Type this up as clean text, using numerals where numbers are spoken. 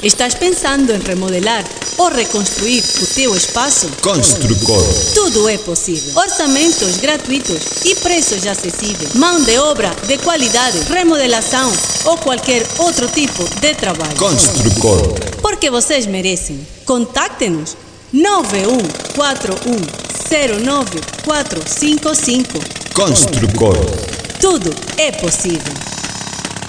Estás pensando em remodelar ou reconstruir o teu espaço? Construcor. Tudo é possível. Orçamentos gratuitos e preços acessíveis. Mão de obra de qualidade, remodelação ou qualquer outro tipo de trabalho. Construcor. Porque vocês merecem. Contacte-nos 9141094555. Construcor. Tudo é possível.